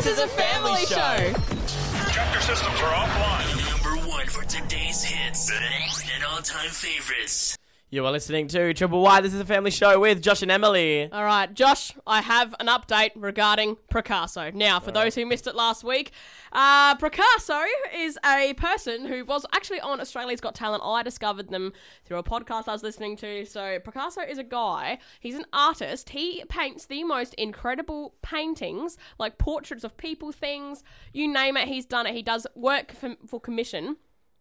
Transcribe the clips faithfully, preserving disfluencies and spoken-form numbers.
This is a family show. Chapter systems are offline. Number one for today's hits and all-time favorites. You are listening to Triple Y. This is a family show with Josh and Emily. All right, Josh, I have an update regarding Picasso. Now, for those who missed it last week, uh, Picasso is a person who was actually on Australia's Got Talent. I discovered them through a podcast I was listening to. So Picasso is a guy. He's an artist. He paints the most incredible paintings, like portraits of people, things, you name it. He's done it. He does work for, for commission.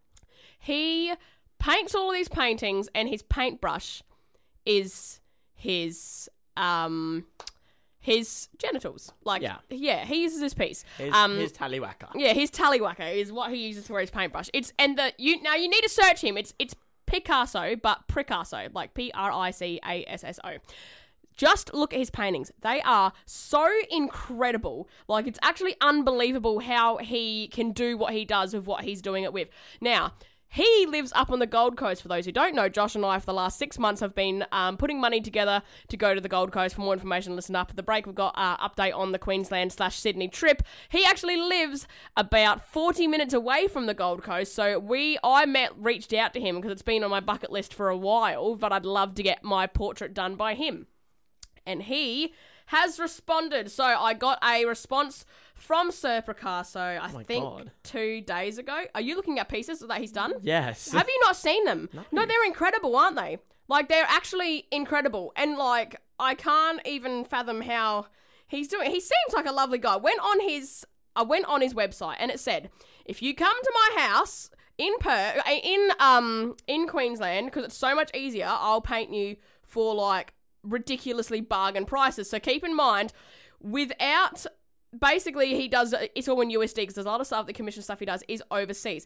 He paints all of these paintings, and his paintbrush is his um his genitals. Like, yeah, yeah he uses his piece. His, um, his tallywhacker. Yeah, his tallywhacker is what he uses for his paintbrush. It's and the you now you need to search him. It's it's Picasso, but Picasso, like P R I C A S S O. Just look at his paintings. They are so incredible. Like, it's actually unbelievable how he can do what he does with what he's doing it with. Now, he lives up on the Gold Coast. For those who don't know, Josh and I, for the last six months, have been um, putting money together to go to the Gold Coast. For more information, listen up. At the break, we've got an uh, update on the Queensland slash Sydney trip. He actually lives about forty minutes away from the Gold Coast. So we, I met, reached out to him because it's been on my bucket list for a while, but I'd love to get my portrait done by him. And he has responded. So I got a response from Sir Picasso, I oh think, God. two days ago. Are you looking at pieces that he's done? Yes. Have you not seen them? No. no, they're incredible, aren't they? Like, they're actually incredible. And, like, I can't even fathom how he's doing. He seems like a lovely guy. Went on his, I went on his website, and it said, if you come to my house in Per, in um in Queensland, because it's so much easier, I'll paint you for, like, ridiculously bargain prices. So keep in mind, without, basically he does, it's all in U S D because there's a lot of stuff, the commission stuff he does is overseas.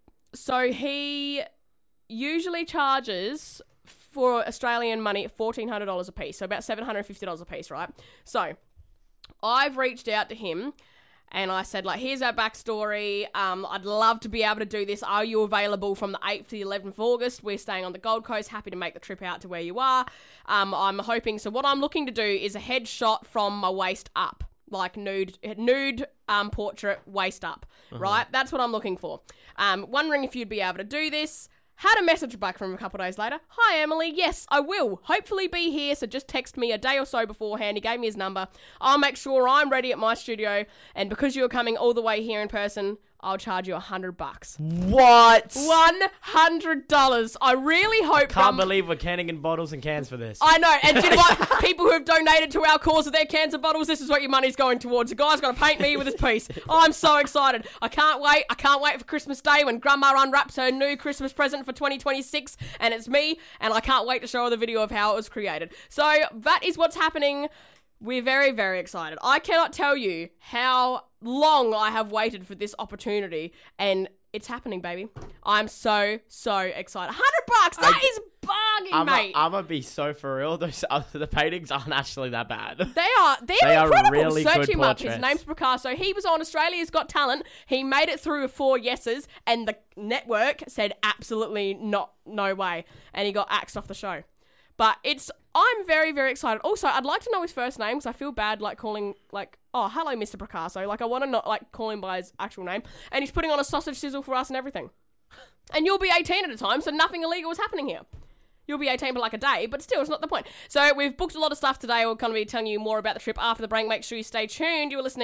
So he usually charges for Australian money fourteen hundred dollars a piece, so about seven hundred fifty dollars a piece, right? So I've reached out to him and I said, like, here's our backstory. Um, I'd love to be able to do this. Are you available from the eighth to the eleventh of August? We're staying on the Gold Coast. Happy to make the trip out to where you are. Um, I'm hoping, so what I'm looking to do is a headshot from my waist up. Like nude, nude um, portrait, waist up, uh-huh. right? That's what I'm looking for. Um, wondering if you'd be able to do this. Had a message back from him a couple of days later. Hi, Emily. Yes, I will. Hopefully be here, so just text me a day or so beforehand. He gave me his number. I'll make sure I'm ready at my studio, and because you're coming all the way here in person, I'll charge you a hundred bucks. What? One hundred dollars. I really hope. Can't um, believe we're canning in bottles and cans for this. I know, and do you know what? People who have donated to our cause of their cans and bottles, this is what your money's going towards. The guy's going to paint me with his piece. I'm so excited. I can't wait. I can't wait for Christmas Day when Grandma unwraps her new Christmas present for twenty twenty-six, and it's me, and I can't wait to show her the video of how it was created. So that is what's happening. We're very, very excited. I cannot tell you how long I have waited for this opportunity, and it's happening, baby. I'm so, so excited. one hundred bucks, that I, is bargain, I'm mate. A, I'm going to be so for real. Those other, the paintings aren't actually that bad. They are. They're they incredible. Are really Search good him portraits. up. His name's Picasso. He was on Australia's Got Talent. He made it through with four yeses, and the network said absolutely not, no way. And he got axed off the show. But it's, I'm very, very excited. Also, I'd like to know his first name because I feel bad, like, calling, like, oh, hello, Mister Picasso. Like, I want to not, like, call him by his actual name. And he's putting on a sausage sizzle for us and everything. And you'll be eighteen at a time, so nothing illegal is happening here. You'll be eighteen for like a day, but still, it's not the point. So we've booked a lot of stuff today. We're going to be telling you more about the trip after the break. Make sure you stay tuned. You're listening